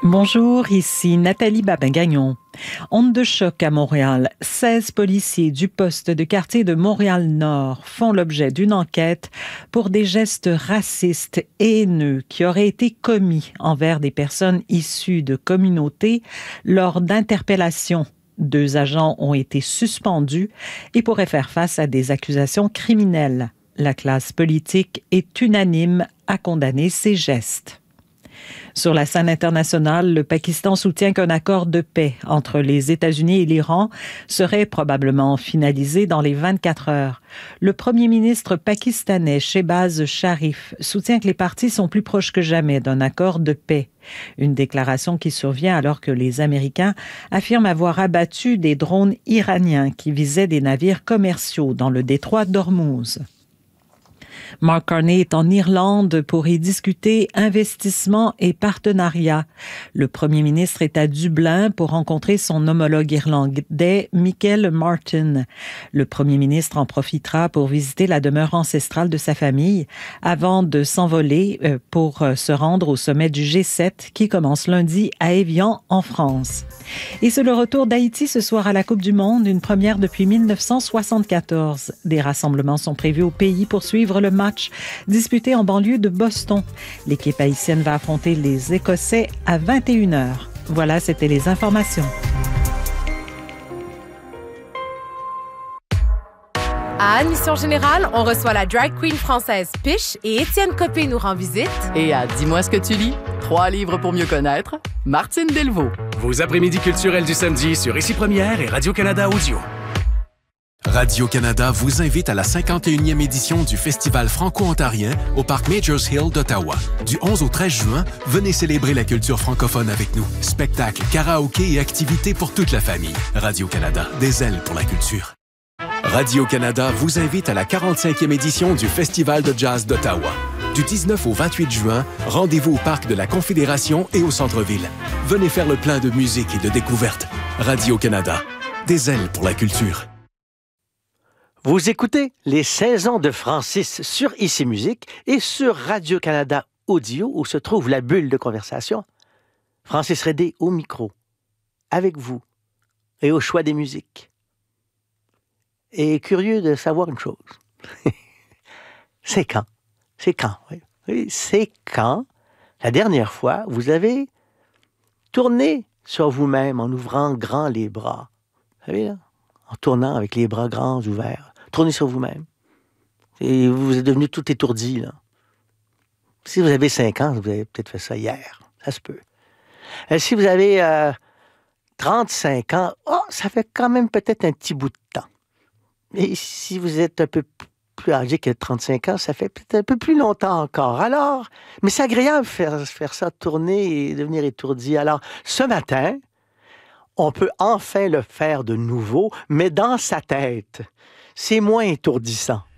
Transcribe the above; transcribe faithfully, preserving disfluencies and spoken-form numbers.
Bonjour, ici Nathalie Babin-Gagnon. Onde de choc à Montréal. seize policiers du poste de quartier de Montréal-Nord font l'objet d'une enquête pour des gestes racistes et haineux qui auraient été commis envers des personnes issues de communautés lors d'interpellations. Deux agents ont été suspendus et pourraient faire face à des accusations criminelles. La classe politique est unanime à condamner ces gestes. Sur la scène internationale, le Pakistan soutient qu'un accord de paix entre les États-Unis et l'Iran serait probablement finalisé dans les vingt-quatre heures. Le premier ministre pakistanais, Shehbaz Sharif, soutient que les parties sont plus proches que jamais d'un accord de paix. Une déclaration qui survient alors que les Américains affirment avoir abattu des drones iraniens qui visaient des navires commerciaux dans le détroit d'Ormuz. Mark Carney est en Irlande pour y discuter investissement et partenariat. Le premier ministre est à Dublin pour rencontrer son homologue irlandais, Michael Martin. Le premier ministre en profitera pour visiter la demeure ancestrale de sa famille avant de s'envoler pour se rendre au sommet du G sept qui commence lundi à Évian, en France. Et c'est le retour d'Haïti ce soir à la Coupe du Monde, une première depuis mille neuf cent soixante-quatorze. Des rassemblements sont prévus au pays pour suivre le match disputé en banlieue de Boston. L'équipe haïtienne va affronter les Écossais à vingt et une heures. Voilà, c'était les informations. À Admission Générale, on reçoit la drag queen française Piche et Étienne Copé nous rend visite. Et à Dis-moi ce que tu lis, trois livres pour mieux connaître, Martine Delvaux. Vos après-midi culturels du samedi sur Ici Première et Radio-Canada Audio. Radio-Canada vous invite à la cinquante et unième édition du Festival franco-ontarien au Parc Majors Hill d'Ottawa. Du onze au treize juin, venez célébrer la culture francophone avec nous. Spectacles, karaoké et activités pour toute la famille. Radio-Canada, des ailes pour la culture. Radio-Canada vous invite à la quarante-cinquième édition du Festival de jazz d'Ottawa. Du dix-neuf au vingt-huit juin, rendez-vous au Parc de la Confédération et au centre-ville. Venez faire le plein de musique et de découvertes. Radio-Canada, des ailes pour la culture. Vous écoutez les saisons de Francis sur Ici Musique et sur Radio-Canada Audio où se trouve la bulle de conversation. Francis Redé au micro, avec vous et au choix des musiques. Et curieux de savoir une chose. C'est quand? C'est quand? Oui. Oui, c'est quand la dernière fois vous avez tourné sur vous-même en ouvrant grand les bras. Vous savez, là? En tournant avec les bras grands ouverts. Tournez sur vous-même. Et vous êtes devenu tout étourdi, là. Si vous avez cinq ans, vous avez peut-être fait ça hier. Ça se peut. Et si vous avez euh, trente-cinq ans, oh, ça fait quand même peut-être un petit bout de temps. Et si vous êtes un peu plus âgé que trente-cinq ans, ça fait peut-être un peu plus longtemps encore. Alors, mais c'est agréable de faire, faire ça, tourner et devenir étourdi. Alors, ce matin, on peut enfin le faire de nouveau, mais dans sa tête. C'est moins étourdissant.